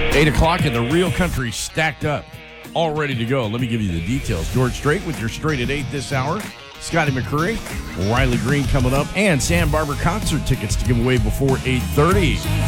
8 o'clock and the real country stacked up, all ready to go. Let me give you the details. George Strait with your Straight at 8 this hour. Scotty McCurry, Riley Green coming up, and Sam Barber concert tickets to give away before 8:30.